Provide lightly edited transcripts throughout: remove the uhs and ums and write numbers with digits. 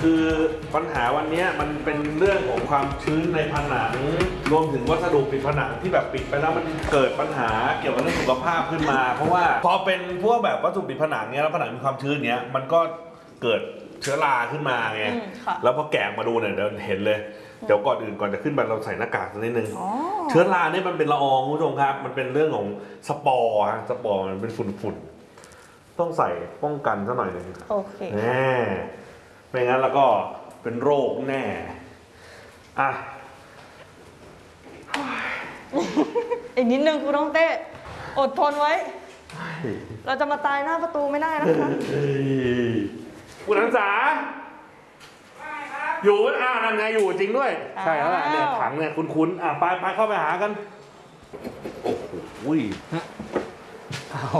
คือปัญหาวันนี้มันเป็นเรื่องของความชื้นในผนังรวมถึงวัสดุปิดผนังที่แบบปิดไปแล้วมันเกิดปัญหาเกี่ยวกับเรื่องสุขภาพขึ้นมา เพราะว่าพอเป็นพวกแบบวัสดุปิดผนังเนี้ยแล้วผนังมีความชื้นเนี้ยมันก็เกิดเชื้อราขึ้นมาไงแล้วพอแกะมาดูเนี่ยเดี๋ยวเห็นเลยเดี๋ยวก่อนอื่นก่อนจะขึ้นไปเราใส่หน้ากากสักนิดนึงเชื้อราเนี่ยมันเป็นละอองคุณผู้ชมครับมันเป็นเรื่องของสปอร์ฮะสปอร์มันเป็นฝุ่นต้องใส่ป้องกันสักหน่อยหนึ่งโอเคแน่ไม่งั้นแล้วก็เป็นโรคแน่อ่ะอีกนิดนึงคุณน้องเต้อดทนไว้ เราจะมาตายหน้าประตูไม่ได้นะคะคุณนันสาอยู่นั่นไงอยู่จริงด้วยใช่แล้วแหละเนี่ยถังเนี่ยคุ้นๆไปเข้าไปหากันโอ้โหโอ้โห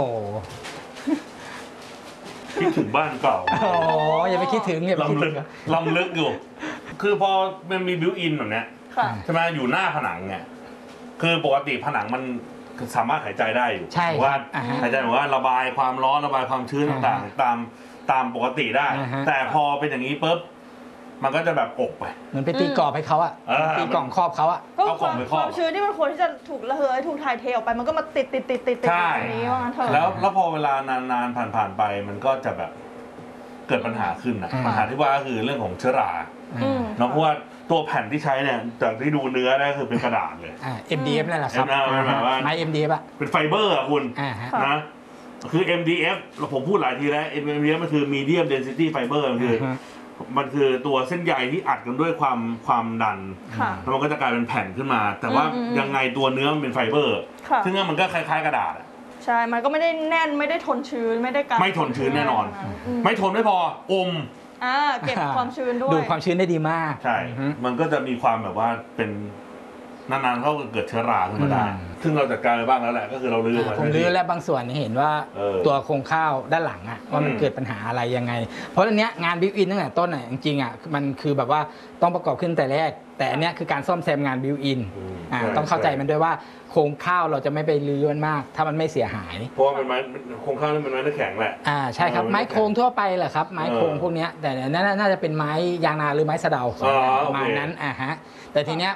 คิดถึงบ้านเก่าอ๋ออย่าไปคิดถึงอย่าไปคิดถึงลำลึกอยู่คือพอมันมีบิวอินแบบเนี้ยใช่ไหมอยู่หน้าผนังเนี่ยคือปกติผนังมันสามารถหายใจได้อยู่ว่าหายใจว่าระบายความร้อนระบายความชื้นต่างๆตามปกติได้แต่พอเป็นอย่างนี้ปุ๊บมันก็จะแบบกบไปเหมือนไปตีกรอบให้เขาอะตีกล่องครอบเขาอะก็ความชื้นที่มันควรที่จะถูกระเหยถูกถ่ายเทออกไปมันก็มาติดอย่างนี้ว่างั้นเถอะแล้วพอเวลานานผ่านไปมันก็จะแบบเกิดปัญหาขึ้นนะปัญหาที่ว่าก็คือเรื่องของเชื้อราเนาะเพราะว่าตัวแผ่นที่ใช้เนี่ยจากที่ดูเนื้อได้คือเป็นกระดาษเลย MDF นั่นแหละครับไม้ MDF อะเป็นไฟเบอร์อะคุณนะคือ MDF ผมพูดหลายทีแล้ว MDF มันคือ Medium Density Fiber มันคือตัวเส้นใยที่อัดกันด้วยความดันแล้วมันก็จะกลายเป็นแผ่นขึ้นมาแต่ว่ายังไงตัวเนื้อมันเป็นไฟเบอร์ซึ่งมันก็คล้ายๆกระดาษใช่มันก็ไม่ได้แน่นไม่ได้ทนชื้นไม่ได้กันไม่ทนชื้นแน่นอนไม่ทนไม่พออมเก็บความชื้นด้วยดูดความชื้นได้ดีมากใช่มันก็จะมีความแบบว่าเป็นนานๆเขาเกิดเชื้อราขึ้นมาได้ซึ่งเราจัดการไปบ้างแล้วแหละก็คือเราลื้อผมลื้อและบางส่วนเห็นว่าตัวโครงข้าวด้านหลังว่ามันเกิดปัญหาอะไรยังไงเพราะอันเนี้ยงานบิวอินตั้งแต่ต้นจริงๆมันคือแบบว่าต้องประกอบขึ้นแต่แรกแต่อันเนี้ยคือการซ่อมแซมงานบิวอินต้องเข้าใจมันด้วยว่าโครงข้าวเราจะไม่ไปลื้อมันมากถ้ามันไม่เสียหายเพราะว่าเป็นไม้โครงข้าวนี่เป็นไม้แข็งแหละใช่ครับไม้โครงทั่วไปแหละครับไม้โครงพวกนี้แต่น่าจะเป็นไม้ยางนาหรือไม้สะเดาประมาณนั้นแต่ทีเนี้ย